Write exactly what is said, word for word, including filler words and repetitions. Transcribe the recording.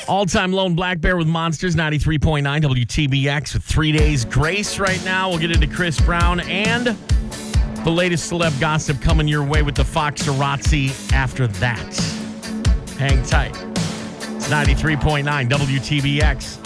All-time lone black bear with Monsters, ninety-three point nine W T B X with three days grace right now. We'll get into Chris Brown and the latest celeb gossip coming your way with the Foxarazzi after that. Hang tight. It's ninety-three point nine W T B X.